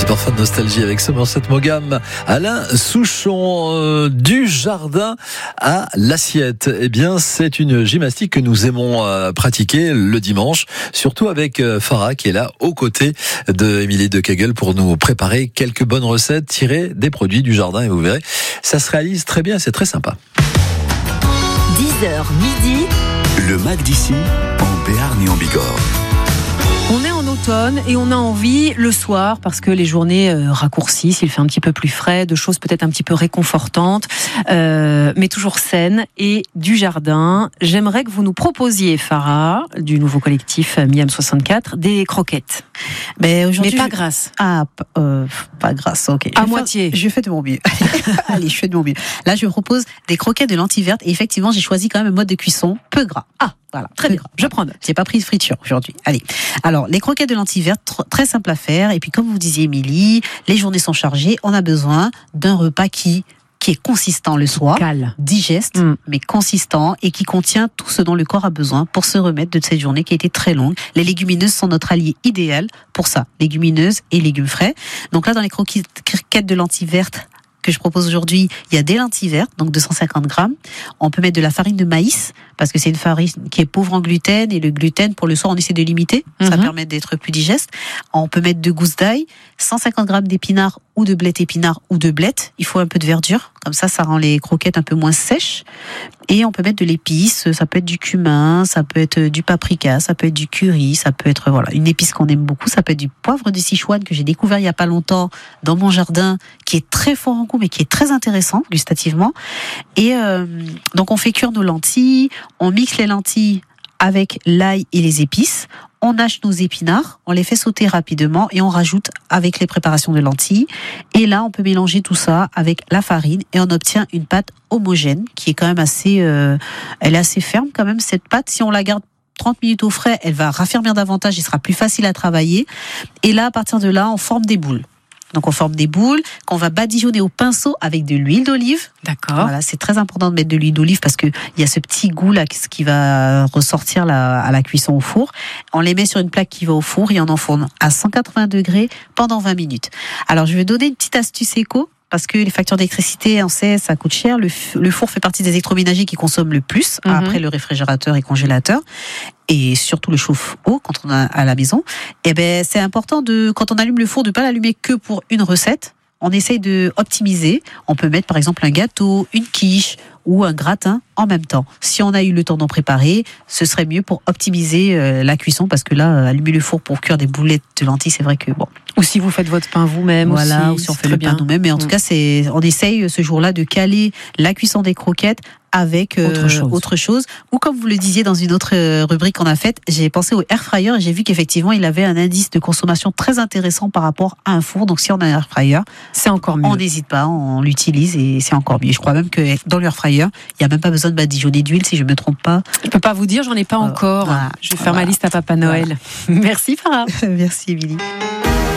petit parfum de nostalgie avec Somerset Maugham. Alain Souchon, du jardin à l'assiette. Eh bien, c'est une gymnastique que nous aimons pratiquer le dimanche, surtout avec Farah qui est là aux côtés de Émilie de Kegel pour nous préparer quelques bonnes recettes tirées des produits du jardin. Et vous verrez, ça se réalise très bien, c'est très sympa. 10h midi. Le Mac d'ici, en Béarn et en Bigorre. On est en automne et on a envie le soir, parce que les journées raccourcissent, il fait un petit peu plus frais, de choses peut-être un petit peu réconfortantes, mais toujours saines, et du jardin. J'aimerais que vous nous proposiez, Farah, du nouveau collectif Miam 64, des croquettes. Mais pas grasses. Pas grasses, ok. À moitié. Je fais de mon mieux. Allez, je fais de mon mieux. Là, je vous propose des croquettes de lentilles vertes, et effectivement, j'ai choisi quand même un mode de cuisson peu gras. Voilà, très bien. Je prends note. J'ai pas pris de friture aujourd'hui. Allez. Alors, les croquettes de lentilles vertes, très simple à faire. Et puis, comme vous disiez, Émilie, les journées sont chargées. On a besoin d'un repas qui est consistant le soir, digeste, mais consistant, et qui contient tout ce dont le corps a besoin pour se remettre de cette journée qui a été très longue. Les légumineuses sont notre allié idéal pour ça. Légumineuses et légumes frais. Donc là, dans les croquettes de lentilles vertes que je propose aujourd'hui, il y a des lentilles vertes, donc 250 grammes. On peut mettre de la farine de maïs, parce que c'est une farine qui est pauvre en gluten, et le gluten, pour le soir, on essaie de limiter. Ça permet d'être plus digeste. On peut mettre de gousses d'ail, 150 grammes d'épinards ou de blettes épinards ou de blettes. Il faut un peu de verdure, comme ça rend les croquettes un peu moins sèches. Et on peut mettre de l'épice, ça peut être du cumin, ça peut être du paprika, ça peut être du curry, ça peut être une épice qu'on aime beaucoup, ça peut être du poivre de Sichuan que j'ai découvert il y a pas longtemps dans mon jardin, qui est très fort en goût mais qui est très intéressant gustativement. Et donc on fait cuire nos lentilles, on mixe les lentilles avec l'ail et les épices. On hache nos épinards, on les fait sauter rapidement et on rajoute avec les préparations de lentilles. Et là, on peut mélanger tout ça avec la farine et on obtient une pâte homogène qui est quand même elle est assez ferme quand même, cette pâte. Si on la garde 30 minutes au frais, elle va raffermir davantage, il sera plus facile à travailler. Et là, à partir de là, on forme des boules. Donc on forme des boules qu'on va badigeonner au pinceau avec de l'huile d'olive. D'accord. Voilà, c'est très important de mettre de l'huile d'olive parce que il y a ce petit goût là qui va ressortir à la cuisson au four. On les met sur une plaque qui va au four et on enfourne à 180 degrés pendant 20 minutes. Alors je vais donner une petite astuce éco. Parce que les factures d'électricité, on sait, ça coûte cher. Le four fait partie des électroménagers qui consomment le plus, après le réfrigérateur et congélateur, et surtout le chauffe-eau quand on est à la maison. Et c'est important quand on allume le four, de pas l'allumer que pour une recette. On essaye de optimiser. On peut mettre par exemple un gâteau, une quiche ou un gratin en même temps. Si on a eu le temps d'en préparer, ce serait mieux pour optimiser la cuisson, parce que là, allumer le four pour cuire des boulettes de lentilles, c'est vrai que bon. Ou si vous faites votre pain vous-même, voilà, aussi, ou si on fait le pain nous-mêmes. Mais en tout cas, on essaye ce jour-là de caler la cuisson des croquettes avec autre chose. Ou comme vous le disiez dans une autre rubrique qu'on a faite, j'ai pensé au air fryer et j'ai vu qu'effectivement il avait un indice de consommation très intéressant par rapport à un four. Donc si on a un air fryer, c'est encore mieux. On n'hésite pas, on l'utilise et c'est encore mieux. Je crois même que dans l'air fryer, il n'y a même pas besoin de badigeonner d'huile, si je me trompe pas. Je peux pas vous dire, j'en ai pas encore. Voilà. Je vais faire ma liste à Papa Noël. Voilà. Merci Farah. Merci Émilie.